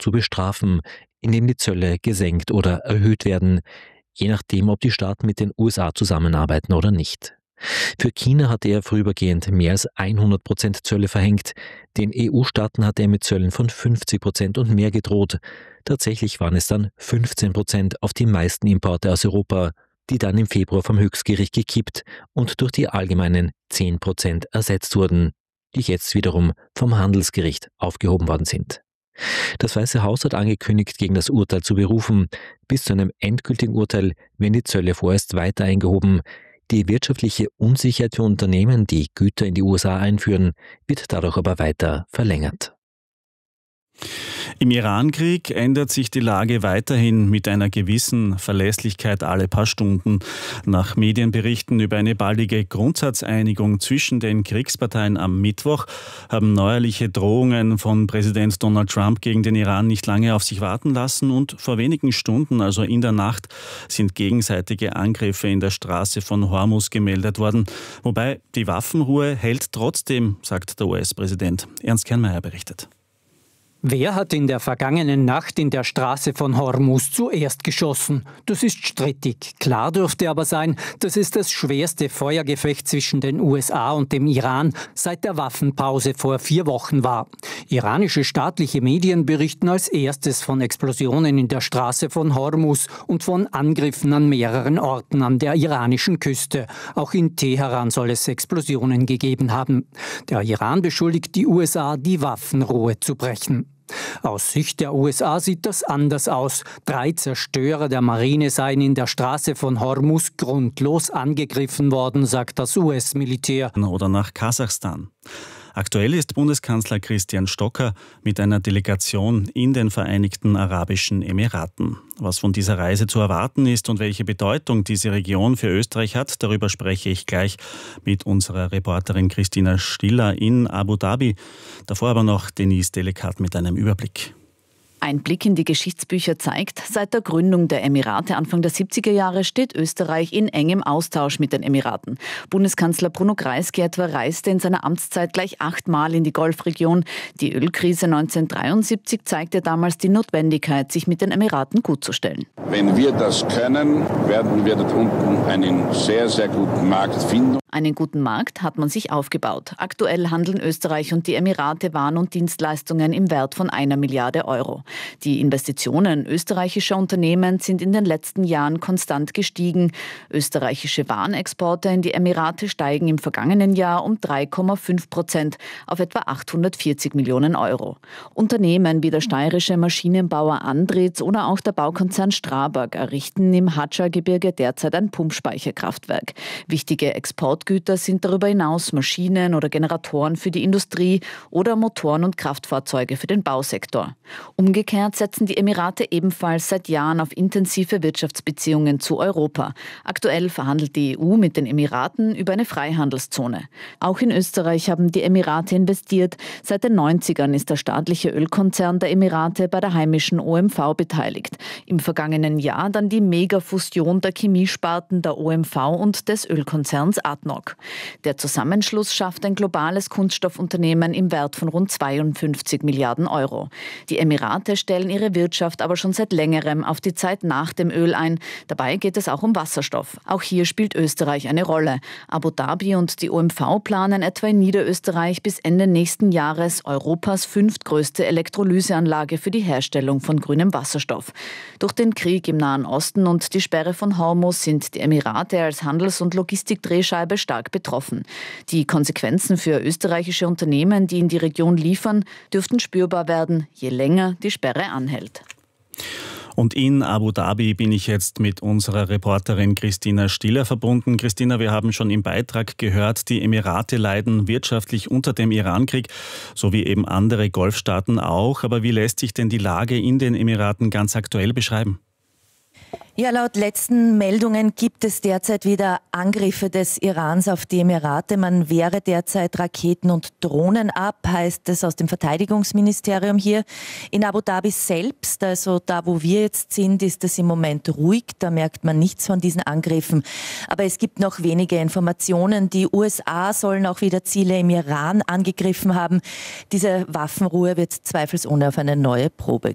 zu bestrafen, indem die Zölle gesenkt oder erhöht werden, je nachdem, ob die Staaten mit den USA zusammenarbeiten oder nicht. Für China hatte er vorübergehend mehr als 100% Zölle verhängt. Den EU-Staaten hatte er mit Zöllen von 50% und mehr gedroht. Tatsächlich waren es dann 15% auf die meisten Importe aus Europa, die dann im Februar vom Höchstgericht gekippt und durch die allgemeinen 10% ersetzt wurden, die jetzt wiederum vom Handelsgericht aufgehoben worden sind. Das Weiße Haus hat angekündigt, gegen das Urteil zu berufen. Bis zu einem endgültigen Urteil werden die Zölle vorerst weiter eingehoben. Die wirtschaftliche Unsicherheit für Unternehmen, die Güter in die USA einführen, wird dadurch aber weiter verlängert. Im Irankrieg ändert sich die Lage weiterhin mit einer gewissen Verlässlichkeit alle paar Stunden. Nach Medienberichten über eine baldige Grundsatzeinigung zwischen den Kriegsparteien am Mittwoch haben neuerliche Drohungen von Präsident Donald Trump gegen den Iran nicht lange auf sich warten lassen und vor wenigen Stunden, also in der Nacht, sind gegenseitige Angriffe in der Straße von Hormuz gemeldet worden. Wobei die Waffenruhe hält trotzdem, sagt der US-Präsident. Ernst Kernmeier berichtet. Wer hat in der vergangenen Nacht in der Straße von Hormuz zuerst geschossen? Das ist strittig. Klar dürfte aber sein, dass es das schwerste Feuergefecht zwischen den USA und dem Iran seit der Waffenpause vor 4 Wochen war. Iranische staatliche Medien berichten als erstes von Explosionen in der Straße von Hormuz und von Angriffen an mehreren Orten an der iranischen Küste. Auch in Teheran soll es Explosionen gegeben haben. Der Iran beschuldigt die USA, die Waffenruhe zu brechen. Aus Sicht der USA sieht das anders aus. 3 Zerstörer der Marine seien in der Straße von Hormuz grundlos angegriffen worden, sagt das US-Militär. Oder nach Kasachstan. Aktuell ist Bundeskanzler Christian Stocker mit einer Delegation in den Vereinigten Arabischen Emiraten. Was von dieser Reise zu erwarten ist und welche Bedeutung diese Region für Österreich hat, darüber spreche ich gleich mit unserer Reporterin Christina Stiller in Abu Dhabi. Davor aber noch Denise Delekat mit einem Überblick. Ein Blick in die Geschichtsbücher zeigt, seit der Gründung der Emirate Anfang der 70er Jahre steht Österreich in engem Austausch mit den Emiraten. Bundeskanzler Bruno Kreisky etwa reiste in seiner Amtszeit gleich 8-mal in die Golfregion. Die Ölkrise 1973 zeigte damals die Notwendigkeit, sich mit den Emiraten gutzustellen. Wenn wir das können, werden wir dort unten einen sehr, sehr guten Markt finden. Einen guten Markt hat man sich aufgebaut. Aktuell handeln Österreich und die Emirate Waren und Dienstleistungen im Wert von 1 Milliarde Euro. Die Investitionen österreichischer Unternehmen sind in den letzten Jahren konstant gestiegen. Österreichische Warenexporte in die Emirate steigen im vergangenen Jahr um 3,5% auf etwa 840 Millionen Euro. Unternehmen wie der steirische Maschinenbauer Andritz oder auch der Baukonzern Strabag errichten im Hatscha-Gebirge derzeit ein Pumpspeicherkraftwerk. Wichtige Exportgüter sind darüber hinaus Maschinen oder Generatoren für die Industrie oder Motoren und Kraftfahrzeuge für den Bausektor. Umgekehrt setzen die Emirate ebenfalls seit Jahren auf intensive Wirtschaftsbeziehungen zu Europa. Aktuell verhandelt die EU mit den Emiraten über eine Freihandelszone. Auch in Österreich haben die Emirate investiert. Seit den 90ern ist der staatliche Ölkonzern der Emirate bei der heimischen OMV beteiligt. Im vergangenen Jahr dann die Megafusion der Chemiesparten der OMV und des Ölkonzerns ADNOC. Der Zusammenschluss schafft ein globales Kunststoffunternehmen im Wert von rund 52 Milliarden Euro. Die Emirate stellen ihre Wirtschaft aber schon seit längerem auf die Zeit nach dem Öl ein. Dabei geht es auch um Wasserstoff. Auch hier spielt Österreich eine Rolle. Abu Dhabi und die OMV planen etwa in Niederösterreich bis Ende nächsten Jahres Europas 5. größte Elektrolyseanlage für die Herstellung von grünem Wasserstoff. Durch den Krieg im Nahen Osten und die Sperre von Hormuz sind die Emirate als Handels- und Logistikdrehscheibe stark betroffen. Die Konsequenzen für österreichische Unternehmen, die in die Region liefern, dürften spürbar werden, je länger die Sperre anhält. Und in Abu Dhabi bin ich jetzt mit unserer Reporterin Christina Stiller verbunden. Christina, wir haben schon im Beitrag gehört, die Emirate leiden wirtschaftlich unter dem Irankrieg, so wie eben andere Golfstaaten auch. Aber wie lässt sich denn die Lage in den Emiraten ganz aktuell beschreiben? Ja, laut letzten Meldungen gibt es derzeit wieder Angriffe des Irans auf die Emirate. Man wehre derzeit Raketen und Drohnen ab, heißt es aus dem Verteidigungsministerium hier. In Abu Dhabi selbst, also da, wo wir jetzt sind, ist es im Moment ruhig. Da merkt man nichts von diesen Angriffen. Aber es gibt noch wenige Informationen. Die USA sollen auch wieder Ziele im Iran angegriffen haben. Diese Waffenruhe wird zweifelsohne auf eine neue Probe